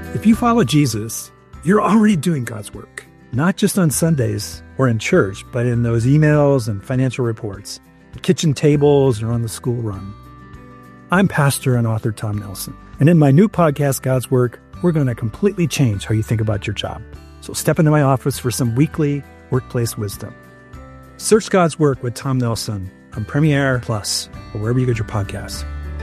If you follow Jesus, you're already doing God's work, not just on Sundays or in church, but in those emails and financial reports, the kitchen tables, or on the school run. I'm pastor and author Tom Nelson, and in my new podcast, God's Work, we're going to completely change how you think about your job. So step into my office for some weekly workplace wisdom. Search God's Work with Tom Nelson on Premiere Plus or wherever you get your podcasts.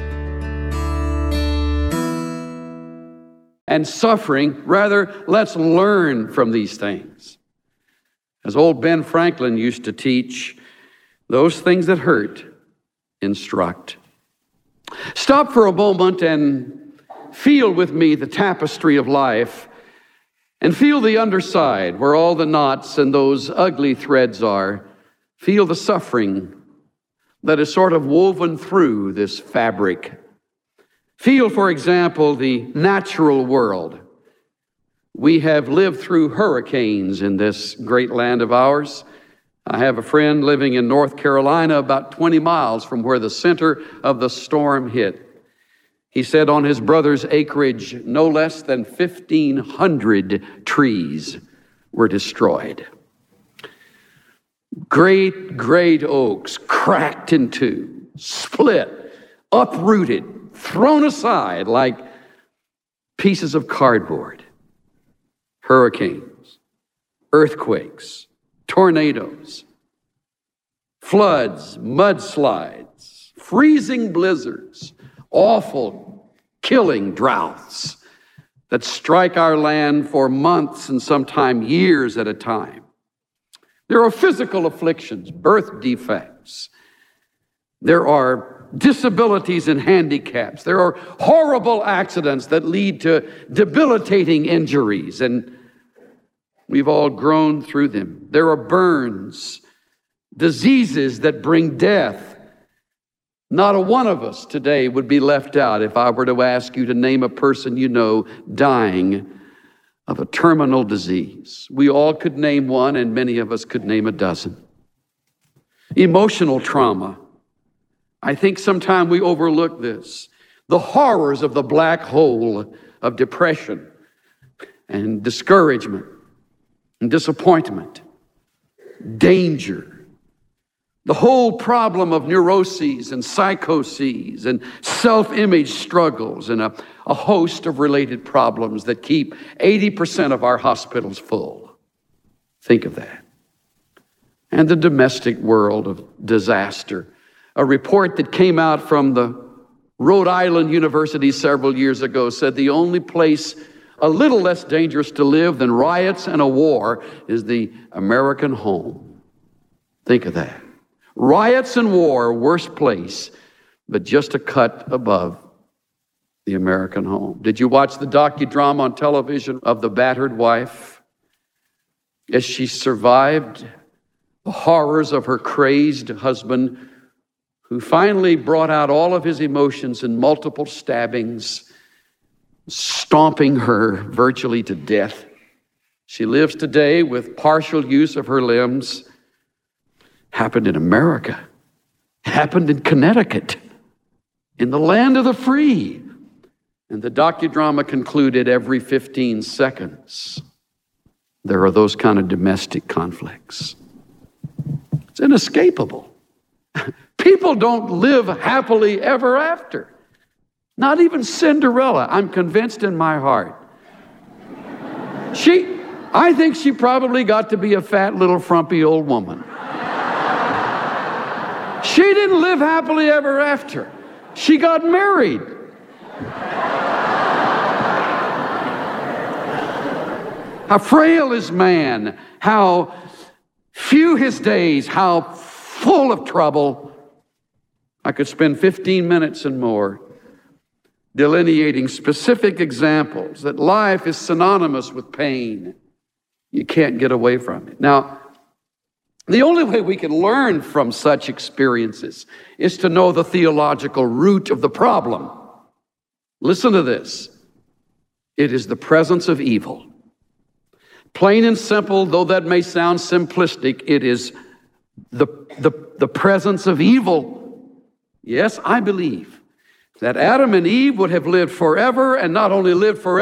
And suffering, rather, let's learn from these things. As old Ben Franklin used to teach, those things that hurt instruct. Stop for a moment and feel with me the tapestry of life, and feel the underside where all the knots and those ugly threads are. Feel the suffering that is sort of woven through this fabric. Feel, for example, the natural world. We have lived through hurricanes in this great land of ours. I have a friend living in North Carolina, about 20 miles from where the center of the storm hit. He said on his brother's acreage, no less than 1,500 trees were destroyed. Great oaks cracked in two, split, uprooted, thrown aside like pieces of cardboard. Hurricanes, earthquakes, tornadoes, floods, mudslides, freezing blizzards, awful, killing droughts that strike our land for months and sometimes years at a time. There are physical afflictions, birth defects. There are disabilities and handicaps. There are horrible accidents that lead to debilitating injuries, and we've all grown through them. There are burns, diseases that bring death. Not a one of us today would be left out if I were to ask you to name a person you know dying of a terminal disease. We all could name one, and many of us could name a dozen. Emotional trauma. I think sometimes we overlook this. The horrors of the black hole of depression and discouragement and disappointment, danger. The whole problem of neuroses and psychoses and self-image struggles and a host of related problems that keep 80% of our hospitals full. Think of that. And the domestic world of disaster. A report that came out from the Rhode Island University several years ago said the only place a little less dangerous to live than riots and a war is the American home. Think of that. Riots and war, worst place, but just a cut above the American home. Did you watch the docudrama on television of the battered wife? As she survived the horrors of her crazed husband, who finally brought out all of his emotions in multiple stabbings, stomping her virtually to death. She lives today with partial use of her limbs. Happened in America. Happened in Connecticut, in the land of the free. And the docudrama concluded every 15 seconds, there are those kind of domestic conflicts. It's inescapable. People don't live happily ever after. Not even Cinderella, I'm convinced in my heart. I think she probably got to be a fat little frumpy old woman. She didn't live happily ever after. She got married. How frail is man, how few his days, how full of trouble. I could spend 15 minutes and more delineating specific examples that life is synonymous with pain. You can't get away from it. Now, the only way we can learn from such experiences is to know the theological root of the problem. Listen to this. It is the presence of evil. Plain and simple, though that may sound simplistic, it is the presence of evil. Yes, I believe that Adam and Eve would have lived forever, and not only lived forever,